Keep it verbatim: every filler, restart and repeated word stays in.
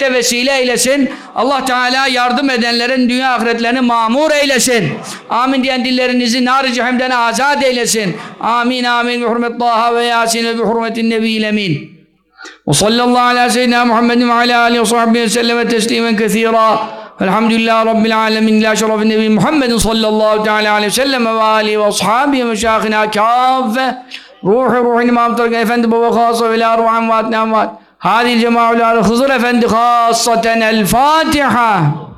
hidayette vesile eylesin. Allah Teala yardım edenlerin dünya ahiretlerini mamur eylesin. Amin diyen dillerinizi nar-ı cehimden azat eylesin. Amin amin. Bi hurmet Taha ve Yasin ve bi hurmetin Nebiyyil Emin. Ve sallallahu ala seyyidina Muhammedin ve ala alihi ve sahbihi ve selleme teslimen kethira. Elhamdülillahi Rabbil alemin. İlâ şerefin Nebi Muhammedin sallallahu teala aleyhi ve sellem ve alihi ve ashabihi ve meşâhina kâffe. Ruhi ruhin İmam Tarık Efendi baba khâsa ve lâ ruhan vaatne amvat. Hâdil cemâ'ul Hızır Efendi khâsaten el Fatiha.